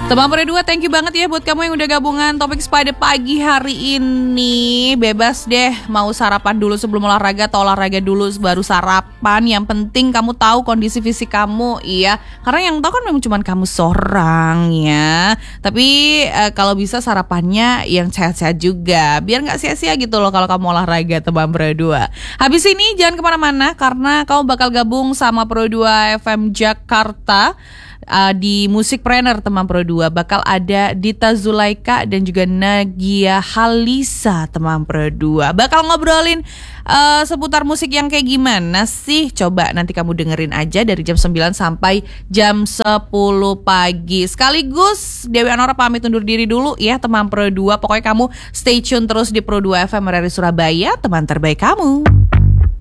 Teman Pro 2, thank you banget ya buat kamu yang udah gabungan Topik pada pagi hari ini. Bebas deh mau sarapan dulu sebelum olahraga atau olahraga dulu baru sarapan. Yang penting kamu tahu kondisi fisik kamu, iya. Karena yang tahu kan memang cuma kamu seorang ya. Tapi kalau bisa sarapannya yang sehat-sehat juga, biar gak sia-sia gitu loh kalau kamu olahraga, teman Pro 2. Habis ini jangan kemana-mana karena kamu bakal gabung sama Pro 2 FM Jakarta. Di Musikpreneur teman Pro 2 bakal ada Dita Zulaika dan juga Nagia Halisa teman Pro 2. Bakal ngobrolin seputar musik yang kayak gimana sih? Coba nanti kamu dengerin aja dari jam 9 sampai jam 10 pagi. Sekaligus Dewi Anora pamit undur diri dulu ya teman Pro 2. Pokoknya kamu stay tune terus di Pro 2 FM dari Surabaya, teman terbaik kamu.